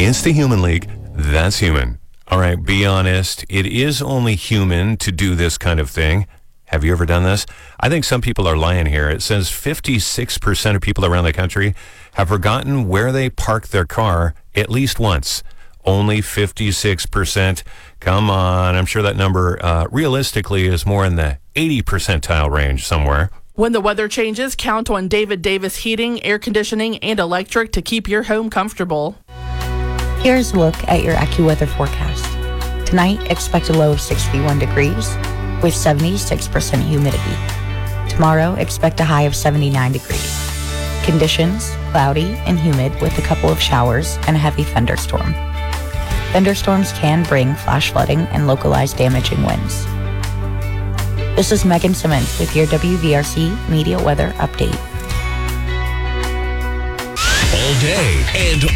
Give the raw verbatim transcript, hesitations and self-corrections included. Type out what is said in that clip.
It's the Human League. That's human. All right, be honest. It is only human to do this kind of thing. Have you ever done this? I think some people are lying here. It says fifty-six percent of people around the country have forgotten where they parked their car at least once. Only fifty-six percent. Come on. I'm sure that number uh, realistically is more in the eighty percentile range somewhere. When the weather changes, count on David Davis Heating, Air Conditioning, and Electric to keep your home comfortable. Here's a look at your AccuWeather forecast. Tonight, expect a low of sixty-one degrees with seventy-six percent humidity. Tomorrow, expect a high of seventy-nine degrees. Conditions, cloudy and humid with a couple of showers and a heavy thunderstorm. Thunderstorms can bring flash flooding and localized damaging winds. This is Megan Simmons with your W V R C Media Weather Update. All day and